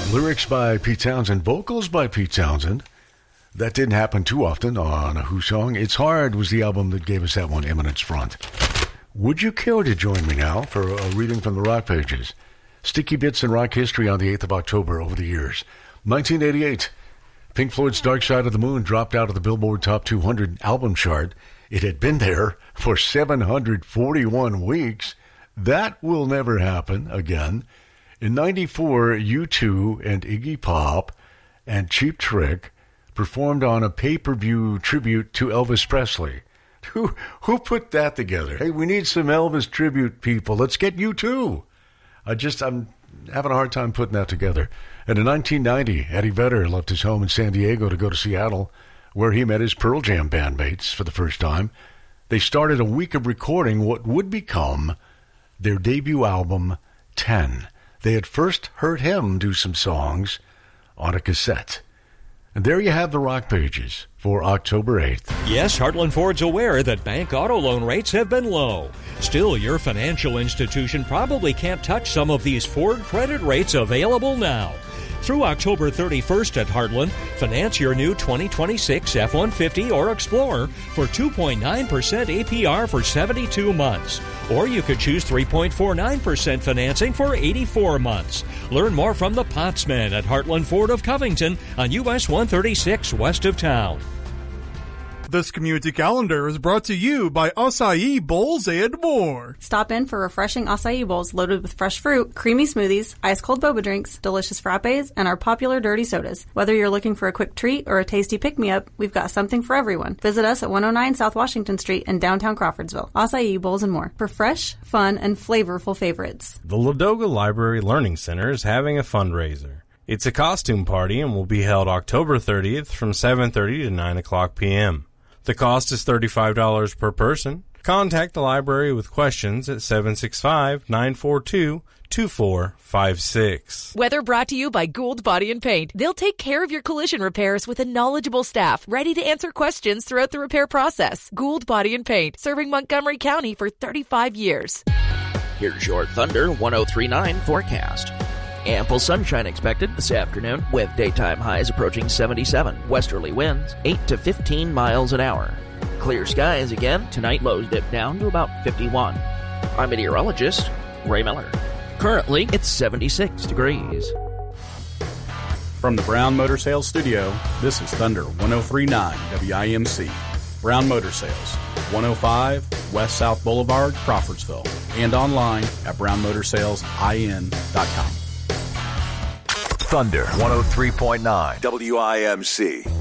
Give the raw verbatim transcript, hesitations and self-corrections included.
Lyrics by Pete Townsend, vocals by Pete Townsend. That didn't happen too often on a Who song. It's Hard was the album that gave us that one, Eminence Front. Would you care to join me now for a reading from the rock pages? Sticky bits in rock history on the eighth of October over the years. nineteen eighty-eight, Pink Floyd's Dark Side of the Moon dropped out of the Billboard Top two hundred album chart. It had been there for seven hundred forty-one weeks. That will never happen again. In ninety-four, U two and Iggy Pop and Cheap Trick performed on a pay-per-view tribute to Elvis Presley. Who who put that together? Hey, we need some Elvis tribute people. Let's get U two. I just, I'm having a hard time putting that together. And in nineteen ninety, Eddie Vedder left his home in San Diego to go to Seattle, where he met his Pearl Jam bandmates for the first time. They started a week of recording what would become their debut album, ten. They had first heard him do some songs on a cassette. And there you have the rock pages for October eighth. Yes, Heartland Ford's aware that bank auto loan rates have been low. Still, your financial institution probably can't touch some of these Ford credit rates available now. Through October thirty-first at Heartland, finance your new twenty twenty-six F one fifty or Explorer for two point nine percent A P R for seventy-two months. Or you could choose three point four nine percent financing for eighty-four months. Learn more from the Potsman at Heartland Ford of Covington on U S one thirty-six west of town. This community calendar is brought to you by Acai Bowls and more. Stop in for refreshing acai bowls loaded with fresh fruit, creamy smoothies, ice-cold boba drinks, delicious frappes, and our popular dirty sodas. Whether you're looking for a quick treat or a tasty pick-me-up, we've got something for everyone. Visit us at one oh nine South Washington Street in downtown Crawfordsville. Acai Bowls and more for fresh, fun, and flavorful favorites. The Ladoga Library Learning Center is having a fundraiser. It's a costume party and will be held October thirtieth from seven thirty to nine o'clock p.m. The cost is thirty-five dollars per person. Contact the library with questions at seven six five, nine four two, two four five six. Weather brought to you by Gould Body and Paint. They'll take care of your collision repairs with a knowledgeable staff ready to answer questions throughout the repair process. Gould Body and Paint, serving Montgomery County for thirty-five years. Here's your Thunder one oh three point nine forecast. Ample sunshine expected this afternoon, with daytime highs approaching seventy-seven. Westerly winds, eight to fifteen miles an hour. Clear skies again. Tonight, lows dip down to about fifty-one. I'm meteorologist Ray Miller. Currently, it's seventy-six degrees. From the Brown Motor Sales Studio, this is Thunder one oh three point nine W I M C. Brown Motor Sales, one oh five West South Boulevard, Crawfordsville, and online at brown motor sales I N dot com. Thunder one oh three point nine W I M C.